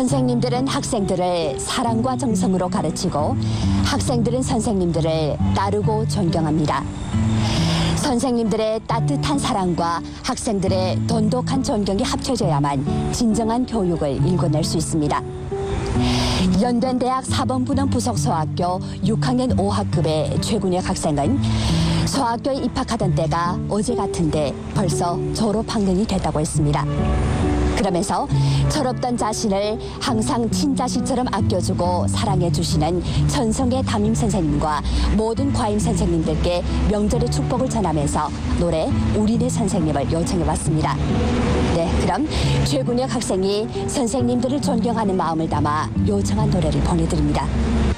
선생님들은 학생들을 사랑과 정성으로 가르치고 학생들은 선생님들을 따르고 존경합니다. 선생님들의 따뜻한 사랑과 학생들의 돈독한 존경이 합쳐져야만 진정한 교육을 일궈낼 수 있습니다. 연변대학 사범분원 부속소학교 6학년 5학급의 최군혁 학생은 소학교에 입학하던 때가 어제 같은데 벌써 졸업학년이 됐다고 했습니다. 그러면서 철없던 자신을 항상 친자식처럼 아껴주고 사랑해주시는 천성의 담임 선생님과 모든 과임 선생님들께 명절의 축복을 전하면서 노래 우리네 선생님을 요청해봤습니다. 네, 그럼 최군혁 학생이 선생님들을 존경하는 마음을 담아 요청한 노래를 보내드립니다.